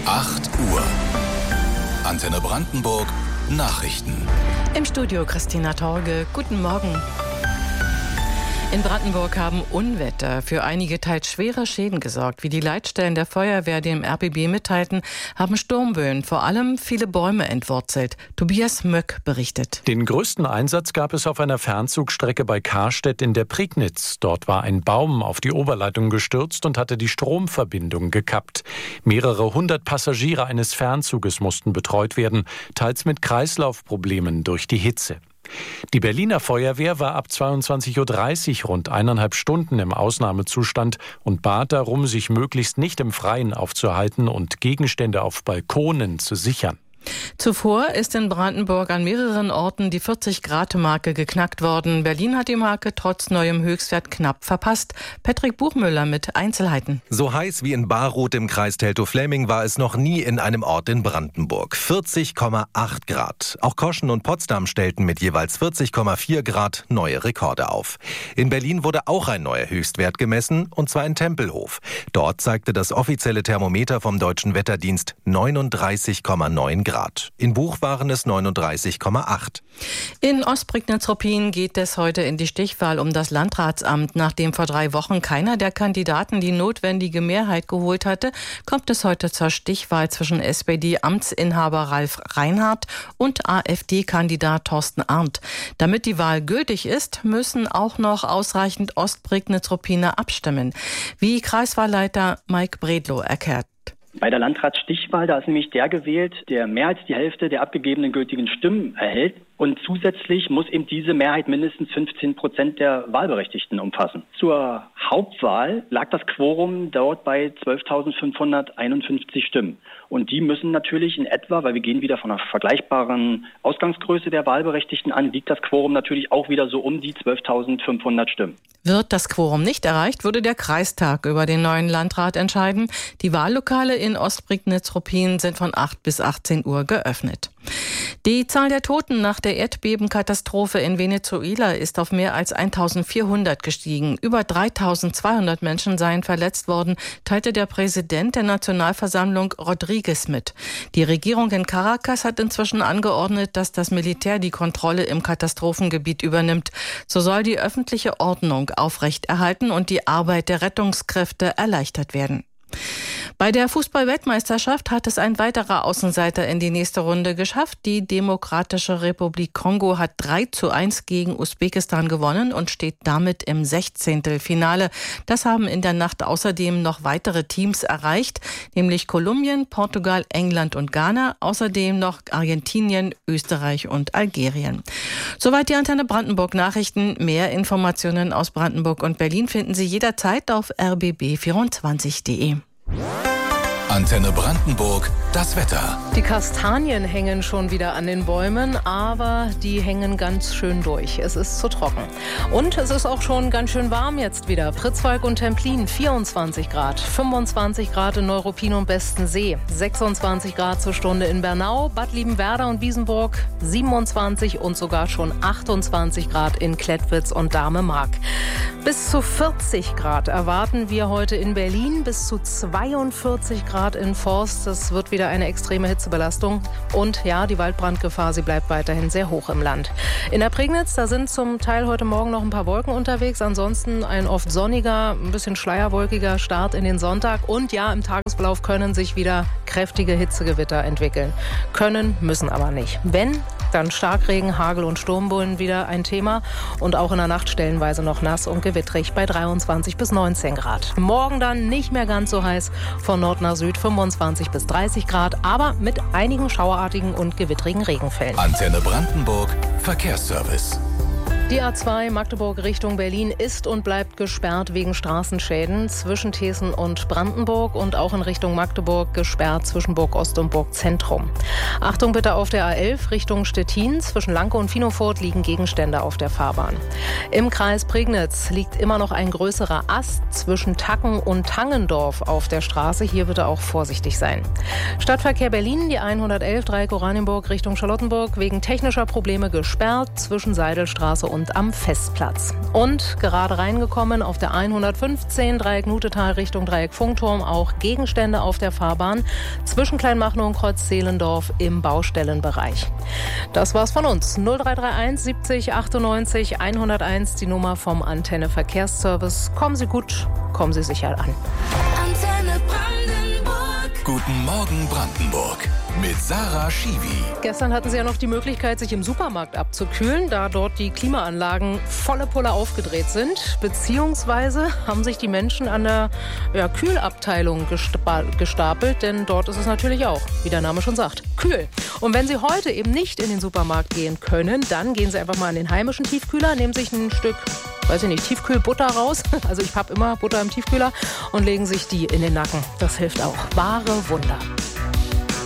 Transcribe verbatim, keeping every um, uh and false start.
acht Uhr. Antenne Brandenburg Nachrichten. Im Studio Christina Torge. Guten Morgen. In Brandenburg haben Unwetter für einige teils schwere Schäden gesorgt. Wie die Leitstellen der Feuerwehr dem R B B mitteilten, haben Sturmböen vor allem viele Bäume entwurzelt. Tobias Möck berichtet. Den größten Einsatz gab es auf einer Fernzugstrecke bei Karstedt in der Prignitz. Dort war ein Baum auf die Oberleitung gestürzt und hatte die Stromverbindung gekappt. Mehrere hundert Passagiere eines Fernzuges mussten betreut werden, teils mit Kreislaufproblemen durch die Hitze. Die Berliner Feuerwehr war ab zweiundzwanzig Uhr dreißig rund eineinhalb Stunden im Ausnahmezustand und bat darum, sich möglichst nicht im Freien aufzuhalten und Gegenstände auf Balkonen zu sichern. Zuvor ist in Brandenburg an mehreren Orten die vierzig-Grad-Marke geknackt worden. Berlin hat die Marke trotz neuem Höchstwert knapp verpasst. Patrick Buchmüller mit Einzelheiten. So heiß wie in Baruth im Kreis Teltow-Fläming war es noch nie in einem Ort in Brandenburg. vierzig Komma acht Grad. Auch Koschen und Potsdam stellten mit jeweils vierzig Komma vier Grad neue Rekorde auf. In Berlin wurde auch ein neuer Höchstwert gemessen, und zwar in Tempelhof. Dort zeigte das offizielle Thermometer vom Deutschen Wetterdienst neununddreißig Komma neun Grad. In Buch waren es neununddreißig Komma acht. In Ostprignitz-Ruppin geht es heute in die Stichwahl um das Landratsamt. Nachdem vor drei Wochen keiner der Kandidaten die notwendige Mehrheit geholt hatte, kommt es heute zur Stichwahl zwischen S P D-Amtsinhaber Ralf Reinhardt und AfD-Kandidat Thorsten Arndt. Damit die Wahl gültig ist, müssen auch noch ausreichend Ostprignitz-Ruppiner abstimmen, wie Kreiswahlleiter Mike Bredlow erklärt. Bei der Landratsstichwahl, da ist nämlich der gewählt, der mehr als die Hälfte der abgegebenen gültigen Stimmen erhält. Und zusätzlich muss eben diese Mehrheit mindestens fünfzehn Prozent der Wahlberechtigten umfassen. Zur Hauptwahl lag das Quorum dort bei zwölftausendfünfhunderteinundfünfzig Stimmen. Und die müssen natürlich in etwa, weil wir gehen wieder von einer vergleichbaren Ausgangsgröße der Wahlberechtigten an, liegt das Quorum natürlich auch wieder so um die zwölftausendfünfhundert Stimmen. Wird das Quorum nicht erreicht, würde der Kreistag über den neuen Landrat entscheiden. Die Wahllokale in Ostprignitz-Ruppin sind von acht bis achtzehn Uhr geöffnet. Die Zahl der Toten nach der Erdbebenkatastrophe in Venezuela ist auf mehr als eintausendvierhundert gestiegen. Über dreitausendzweihundert Menschen seien verletzt worden, teilte der Präsident der Nationalversammlung Rodriguez mit. Die Regierung in Caracas hat inzwischen angeordnet, dass das Militär die Kontrolle im Katastrophengebiet übernimmt. So soll die öffentliche Ordnung aufrechterhalten und die Arbeit der Rettungskräfte erleichtert werden. Bei der Fußball-Weltmeisterschaft hat es ein weiterer Außenseiter in die nächste Runde geschafft. Die Demokratische Republik Kongo hat drei zu eins gegen Usbekistan gewonnen und steht damit im Sechzehntelfinale. Das haben in der Nacht außerdem noch weitere Teams erreicht, nämlich Kolumbien, Portugal, England und Ghana, außerdem noch Argentinien, Österreich und Algerien. Soweit die Antenne Brandenburg Nachrichten. Mehr Informationen aus Brandenburg und Berlin finden Sie jederzeit auf r b b vierundzwanzig punkt de. Antenne Brandenburg, das Wetter. Die Kastanien hängen schon wieder an den Bäumen, aber die hängen ganz schön durch. Es ist zu trocken. Und es ist auch schon ganz schön warm jetzt wieder. Pritzwalk und Templin vierundzwanzig Grad, fünfundzwanzig Grad in Neuruppin und Bestensee, sechsundzwanzig Grad zur Stunde in Bernau, Bad Liebenwerda und Wiesenburg, siebenundzwanzig und sogar schon achtundzwanzig Grad in Klettwitz und Dahme-Mark. Bis zu vierzig Grad erwarten wir heute in Berlin, bis zu zweiundvierzig Grad in Forst. Das wird wieder eine extreme Hitzebelastung. Und ja, die Waldbrandgefahr, sie bleibt weiterhin sehr hoch im Land. In der Prignitz, da sind zum Teil heute Morgen noch ein paar Wolken unterwegs. Ansonsten ein oft sonniger, ein bisschen schleierwolkiger Start in den Sonntag. Und ja, im Tagesverlauf können sich wieder kräftige Hitzegewitter entwickeln. Können, müssen aber nicht. Wenn, dann Starkregen, Hagel und Sturmböen wieder ein Thema. Und auch in der Nacht stellenweise noch nass und gewittrig bei dreiundzwanzig bis neunzehn Grad. Morgen dann nicht mehr ganz so heiß, von Nord nach Süd fünfundzwanzig bis dreißig Grad, aber mit einigen schauerartigen und gewittrigen Regenfällen. Antenne Brandenburg, Verkehrsservice. Die A zwei Magdeburg Richtung Berlin ist und bleibt gesperrt wegen Straßenschäden zwischen Thesen und Brandenburg und auch in Richtung Magdeburg gesperrt zwischen Burg Ost und Burg Zentrum. Achtung bitte auf der A elf Richtung Stettin. Zwischen Lanke und Finofurt liegen Gegenstände auf der Fahrbahn. Im Kreis Prignitz liegt immer noch ein größerer Ast zwischen Tacken und Tangendorf auf der Straße. Hier bitte auch vorsichtig sein. Stadtverkehr Berlin, die hundertelf Dreieck Oranienburg Richtung Charlottenburg, wegen technischer Probleme gesperrt zwischen Seidelstraße und Feierabend am Festplatz. Und gerade reingekommen auf der hundertfünfzehn Dreieck Nutetal Richtung Dreieck Funkturm auch Gegenstände auf der Fahrbahn zwischen Kleinmachnow und Kreuz Zehlendorf im Baustellenbereich. Das war's von uns. null drei drei eins siebzig achtundneunzig hunderteins, die Nummer vom Antenne Verkehrsservice. Kommen Sie gut, kommen Sie sicher an. Antenne Brandenburg. Guten Morgen Brandenburg. Mit Sarah Schiwi. Gestern hatten Sie ja noch die Möglichkeit, sich im Supermarkt abzukühlen, da dort die Klimaanlagen volle Pulle aufgedreht sind. Beziehungsweise haben sich die Menschen an der ja, Kühlabteilung gestapelt, denn dort ist es natürlich auch, wie der Name schon sagt, kühl. Und wenn Sie heute eben nicht in den Supermarkt gehen können, dann gehen Sie einfach mal an den heimischen Tiefkühler, nehmen sich ein Stück, weiß ich nicht, Tiefkühlbutter raus. Also ich habe immer Butter im Tiefkühler und legen sich die in den Nacken. Das hilft auch. Wahre Wunder.